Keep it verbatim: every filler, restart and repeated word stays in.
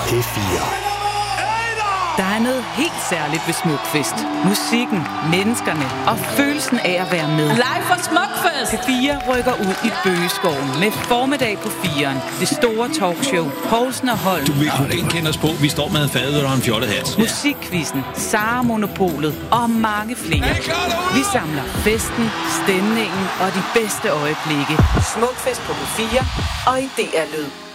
P fire. Der er noget helt særligt ved Smukfest. Musikken, menneskerne og følelsen af at være med. Live fra Smukfest! P fire rykker ud i Bøgeskoven med formiddag på firen. Det store talkshow, Poulsen og Holm. Du vil kunne genkende os på, vi står med en fadøl og en fjollet hat. Musikquizzen, Sara Monopolet og mange flere. Vi samler festen, stemningen og de bedste øjeblikke. Smukfest på P fire og i D R Lyd.